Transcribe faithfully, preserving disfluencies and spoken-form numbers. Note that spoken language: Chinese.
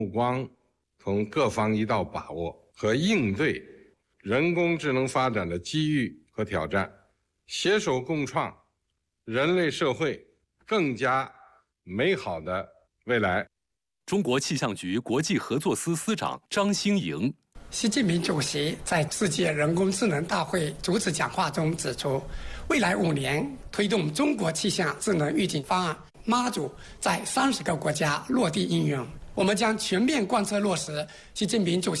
目光从各方一道把握和应对人工智能发展的机遇和挑战，携手共创人类社会更加美好的未来。 中国气象局国际合作司司长张兴莹。 习近平主席在世界人工智能大会主旨讲话中指出，未来五年推动中国气象智能预警方案妈祖在三十个国家落地应用。我们将全面贯彻落实习近平主席